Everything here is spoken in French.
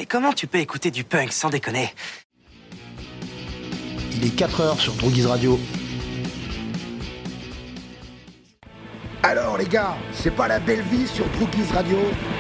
mais comment tu peux écouter du punk sans déconner? Il est 4h sur Drogiz Radio. Alors les gars, c'est pas la belle vie sur Drogiz Radio?